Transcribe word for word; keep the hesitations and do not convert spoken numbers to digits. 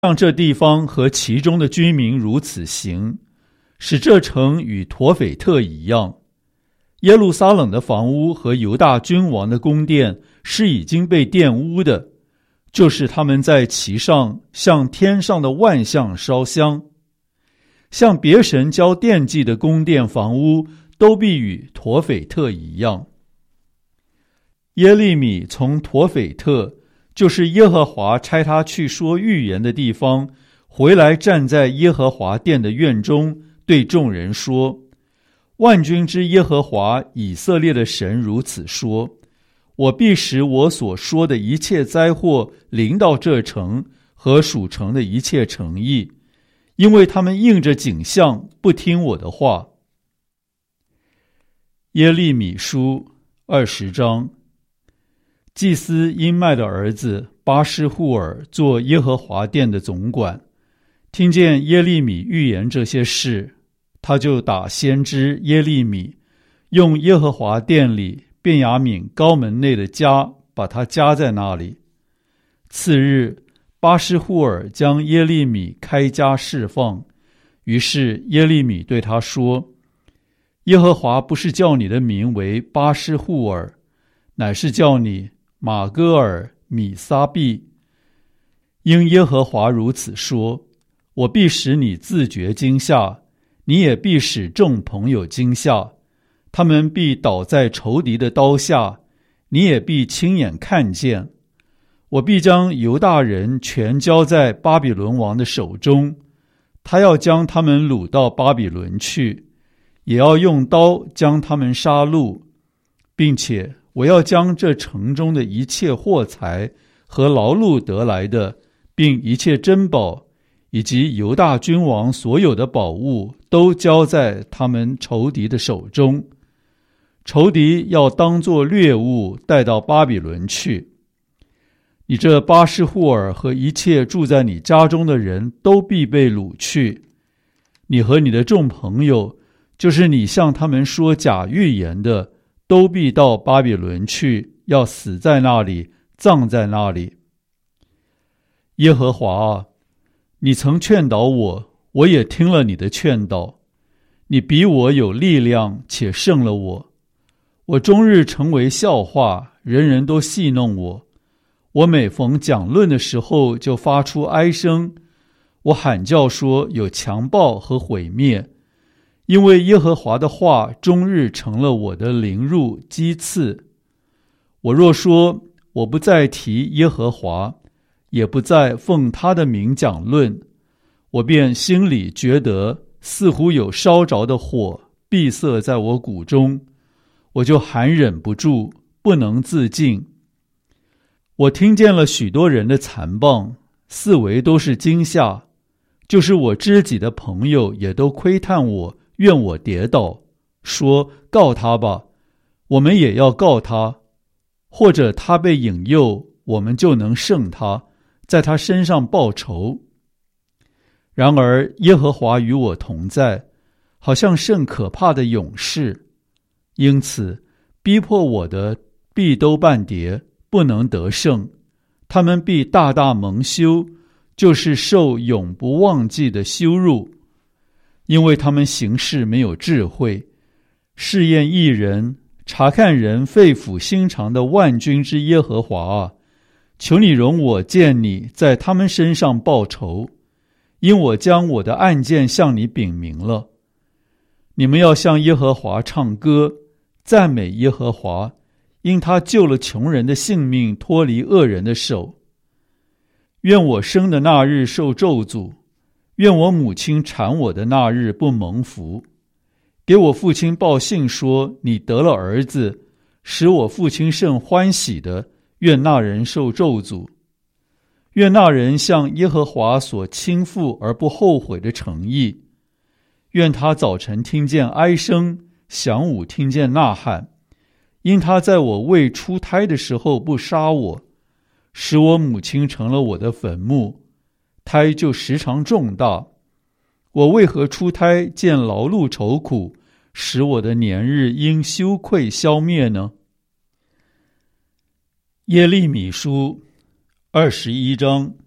让这地方和其中的居民如此行，使这城与陀斐特一样。耶路撒冷的房屋和犹大君王的宫殿是已经被玷污的，就是他们在其上向天上的万象烧香，向别神交奠祭的宫殿房屋都必与陀斐特一样。耶利米从陀斐特，就是耶和华差他去说预言的地方，回来站在耶和华殿的院中，对众人说：万军之耶和华以色列的神如此说，我必使我所说的一切灾祸临到这城和属城的一切城邑，因为他们应着景象不听我的话。耶利米书二十章。祭司因麦的儿子巴施户尔做耶和华殿的总管，听见耶利米预言这些事，他就打先知耶利米，用耶和华殿里便雅悯高门内的家把他夹在那里。次日，巴施户尔将耶利米开家释放，于是耶利米对他说：耶和华不是叫你的名为巴施户尔，乃是叫你马戈尔米撒毕。因耶和华如此说，我必使你自觉惊吓，你也必使众朋友惊吓，他们必倒在仇敌的刀下，你也必亲眼看见。我必将犹大人全交在巴比伦王的手中，他要将他们掳到巴比伦去，也要用刀将他们杀戮，并且我要将这城中的一切货财和劳碌得来的，并一切珍宝，以及犹大君王所有的宝物，都交在他们仇敌的手中。仇敌要当作掠物带到巴比伦去。你这巴施户尔和一切住在你家中的人都必被掳去。你和你的众朋友，就是你向他们说假预言的，都必到巴比伦去，要死在那里，葬在那里。耶和华啊，你曾劝导我，我也听了你的劝导。你比我有力量，且胜了我。我终日成为笑话，人人都戏弄我。我每逢讲论的时候，就发出哀声。我喊叫说，有强暴和毁灭。因为耶和华的话终日成了我的凌辱讥刺。我若说我不再提耶和华，也不再奉他的名讲论，我便心里觉得似乎有烧着的火闭塞在我骨中，我就含忍不住，不能自禁。我听见了许多人的残谤，四围都是惊吓，就是我知己的朋友也都窥探我，愿我跌倒，说告他吧，我们也要告他，或者他被引诱，我们就能胜他，在他身上报仇。然而耶和华与我同在，好像甚可怕的勇士，因此逼迫我的必都半跌，不能得胜，他们必大大蒙羞，就是受永不忘记的羞辱。因为他们行事没有智慧，试验义人，查看人肺腑心肠的万军之耶和华啊，求你容我见你在他们身上报仇，因我将我的案件向你禀明了。你们要向耶和华唱歌，赞美耶和华，因他救了穷人的性命，脱离恶人的手。愿我生的那日受咒诅，愿我母亲产我的那日不蒙福。给我父亲报信说，你得了儿子，使我父亲甚欢喜的，愿那人受咒诅。愿那人向耶和华所倾覆而不后悔的诚意。愿他早晨听见哀声，晌午听见呐喊，因他在我未出胎的时候不杀我，使我母亲成了我的坟墓，胎就时常重大。我为何出胎见劳碌愁苦，使我的年日因羞愧消灭呢？耶利米书二十一章。